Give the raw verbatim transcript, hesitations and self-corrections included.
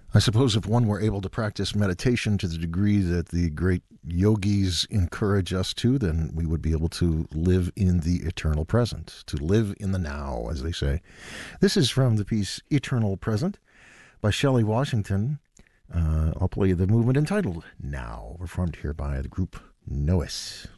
I suppose if one were able to practice meditation to the degree that the great yogis encourage us to, then we would be able to live in the eternal present, to live in the now, as they say. This is from the piece Eternal Present by Shelley Washington. Uh, I'll play the movement entitled Now, performed here by the group Nois.